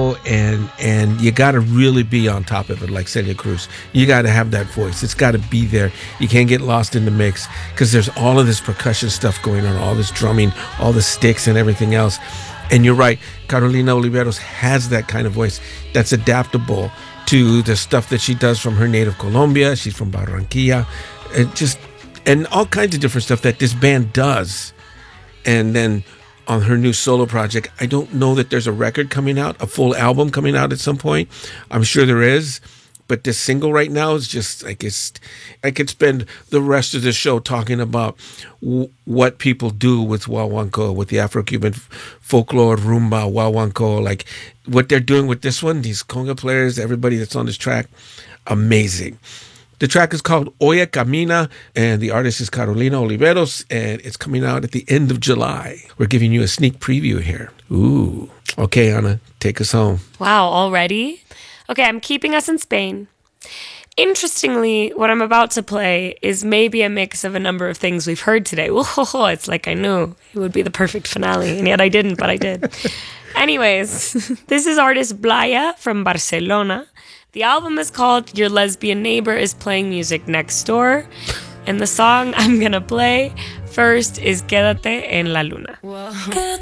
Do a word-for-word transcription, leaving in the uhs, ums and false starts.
flamenco, and and you got to really be on top of it, like Celia Cruz. You got to have that voice. It's got to be there. You can't get lost in the mix because there's all of this percussion stuff going on, all this drumming, all the sticks and everything else. And you're right, Carolina Oliveros has that kind of voice that's adaptable to the stuff that she does from her native Colombia. She's from Barranquilla, and just and all kinds of different stuff that this band does. And then on her new solo project, I don't know that there's a record coming out, a full album coming out at some point. I'm sure there is, but this single right now is just like it's. I could spend the rest of the show talking about w- what people do with guaguancó, with the Afro-Cuban f- folklore, rumba, guaguancó, like what they're doing with this one. These conga players, everybody that's on this track, amazing. The track is called Oye Camina, and the artist is Carolina Oliveros, and it's coming out at the end of July. We're giving you a sneak preview here. Ooh. Okay, Ana, take us home. Wow, already? Okay, I'm keeping us in Spain. Interestingly, what I'm about to play is maybe a mix of a number of things we've heard today. Whoa, it's like I knew it would be the perfect finale, and yet I didn't, but I did. Anyways, this is artist Blaya from Barcelona. The album is called Your Lesbian Neighbor is Playing Music Next Door. And the song I'm gonna play first is Quédate en la Luna. Whoa.